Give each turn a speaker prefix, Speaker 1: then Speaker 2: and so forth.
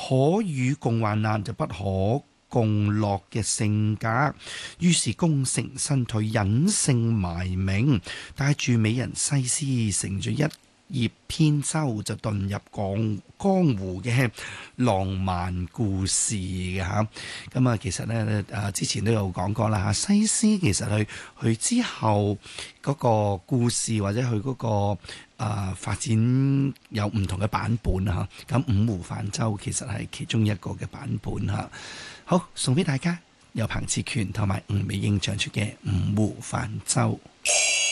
Speaker 1: 可與共患難就不可共樂嘅性格，於是功成身退，隱姓埋名，帶住美人西施，乘住一葉扁舟就遁入江湖嘅浪漫故事嘅嚇。咁啊，其實咧之前都有講過啦嚇，西施其實佢之後嗰個故事或者佢嗰個發展有唔同嘅版本嚇。咁五湖泛舟其實係其中一個嘅版本嚇。好，送俾大家由彭志權同埋吳美英唱出嘅《五湖泛舟》。